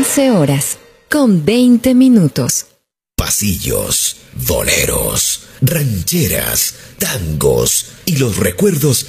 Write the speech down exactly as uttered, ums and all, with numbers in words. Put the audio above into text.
once horas, con veinte minutos. Pasillos, boleros, rancheras, tangos y los recuerdos